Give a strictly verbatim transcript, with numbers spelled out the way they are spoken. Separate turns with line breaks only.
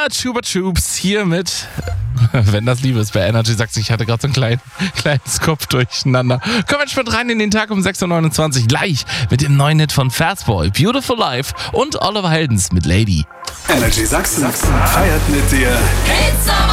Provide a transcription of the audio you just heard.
Chupa Chups hier mit Wenn das Liebe ist bei Energy, sagt ich hatte gerade so ein klein, kleines Kopf durcheinander. Kommen wir entspannt rein in den Tag um sechs Uhr neunundzwanzig. Gleich mit dem neuen Hit von Fastboy, Beautiful Life und Oliver Heldens mit Lady.
Energy Sachsen feiert mit dir.
It's